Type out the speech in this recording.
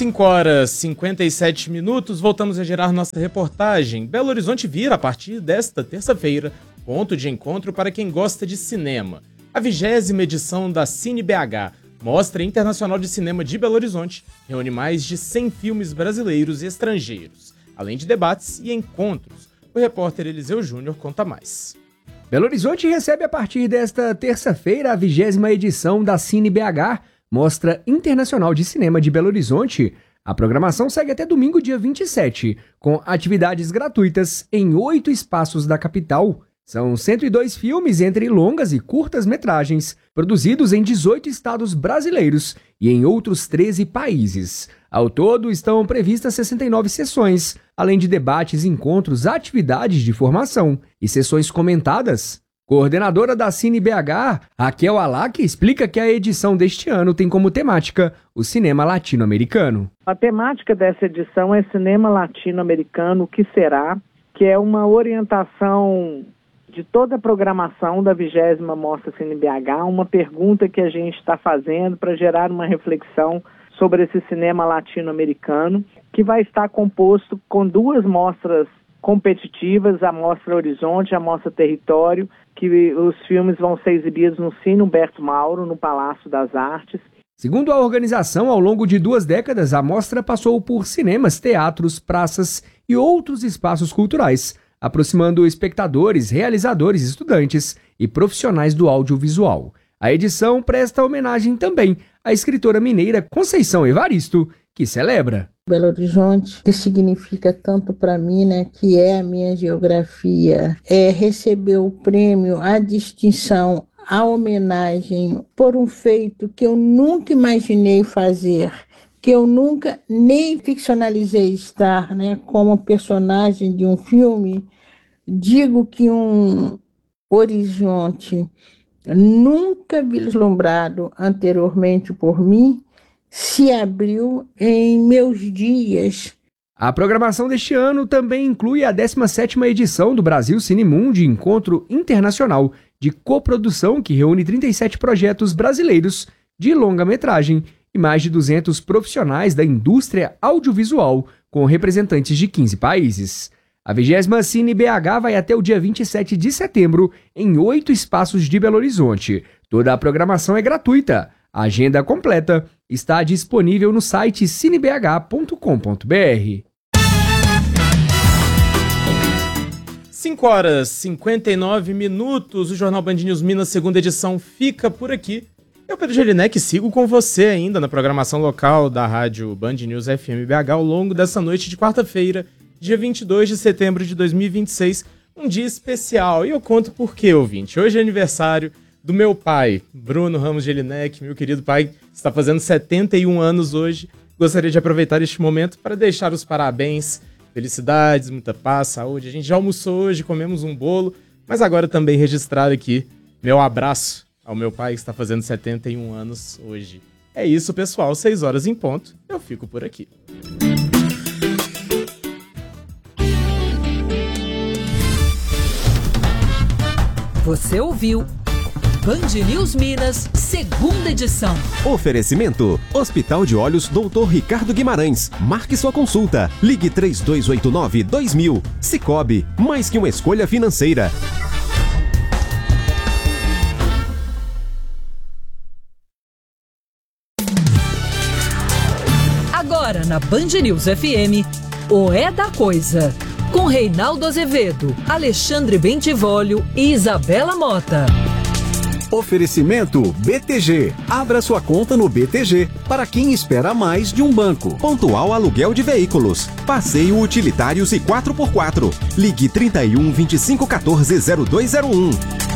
5 horas e 57 minutos, voltamos a gerar nossa reportagem. Belo Horizonte vira, a partir desta terça-feira, ponto de encontro para quem gosta de cinema. A 20ª edição da Cine BH, Mostra Internacional de Cinema de Belo Horizonte, reúne mais de 100 filmes brasileiros e estrangeiros, além de debates e encontros. O repórter Eliseu Júnior conta mais. Belo Horizonte recebe a partir desta terça-feira a 20ª edição da Cine BH, Mostra Internacional de Cinema de Belo Horizonte. A programação segue até domingo, dia 27, com atividades gratuitas em 8 espaços da capital. São 102 filmes entre longas e curtas-metragens, produzidos em 18 estados brasileiros e em outros 13 países. Ao todo, estão previstas 69 sessões, além de debates, encontros, atividades de formação e sessões comentadas. Coordenadora da Cine BH, Raquel Alac, explica que a edição deste ano tem como temática o cinema latino-americano. A temática dessa edição é cinema latino-americano, que é uma orientação de toda a programação da 20ª Mostra Cine BH, uma pergunta que a gente está fazendo para gerar uma reflexão sobre esse cinema latino-americano, que vai estar composto com 2 mostras competitivas, a Mostra Horizonte e a Mostra Território, que os filmes vão ser exibidos no Cine Humberto Mauro, no Palácio das Artes. Segundo a organização, ao longo de 2 décadas, a mostra passou por cinemas, teatros, praças e outros espaços culturais, aproximando espectadores, realizadores, estudantes e profissionais do audiovisual. A edição presta homenagem também à escritora mineira Conceição Evaristo, que celebra. Belo Horizonte, que significa tanto para mim, que é a minha geografia, recebeu o prêmio, a distinção, a homenagem por um feito que eu nunca imaginei fazer, que eu nunca nem ficcionalizei estar, como personagem de um filme. Digo que um horizonte nunca vislumbrado anteriormente por mim se abriu em meus dias. A programação deste ano também inclui a 17ª edição do Brasil Cinemundi, encontro internacional de coprodução que reúne 37 projetos brasileiros de longa-metragem e mais de 200 profissionais da indústria audiovisual, com representantes de 15 países. A 20ª Cine BH vai até o dia 27 de setembro em 8 espaços de Belo Horizonte. Toda a programação é gratuita. A agenda completa está disponível no site cinebh.com.br. 5 horas e 59 minutos, o Jornal Band News Minas, segunda edição, fica por aqui. Eu, Pedro Jelinek, sigo com você ainda na programação local da rádio Band News FM BH ao longo dessa noite de quarta-feira, dia 22 de setembro de 2026, um dia especial. E eu conto por quê, ouvinte. Hoje é aniversário do meu pai, Bruno Ramos Jelinek, meu querido pai, está fazendo 71 anos hoje. Gostaria de aproveitar este momento para deixar os parabéns, felicidades, muita paz, saúde. A gente já almoçou hoje, comemos um bolo, mas agora também registrar aqui meu abraço ao meu pai, que está fazendo 71 anos hoje. É isso, pessoal, 6 horas em ponto, eu fico por aqui. Você ouviu Band News Minas, segunda edição. Oferecimento: Hospital de Olhos Dr. Ricardo Guimarães. Marque sua consulta. Ligue 3289-2000. Sicoob, mais que uma escolha financeira. Agora na Band News FM, o É da Coisa. Com Reinaldo Azevedo, Alexandre Bentivolio e Isabela Mota. Oferecimento BTG. Abra sua conta no BTG para quem espera mais de um banco. Pontual aluguel de veículos. Passeio utilitários e 4x4. Ligue 31 25 14 0201.